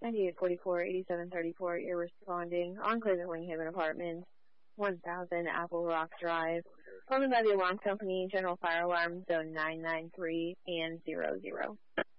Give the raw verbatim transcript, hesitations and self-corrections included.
ninety-eight forty-four, eighty-seven thirty-four, you're responding. Enclave at Winghaven Apartments, one thousand Apple Rock Drive. Called by the alarm company, General Fire Alarm, Zone nine nine three and zero zero.